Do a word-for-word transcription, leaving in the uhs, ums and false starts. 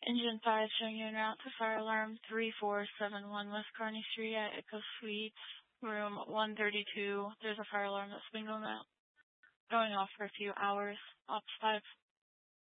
Engine five showing you en route to fire alarm three four seven one West Kearney Street at Echo Suites, room one thirty-two. There's a fire alarm that's been going out, going off for a few hours. Ops five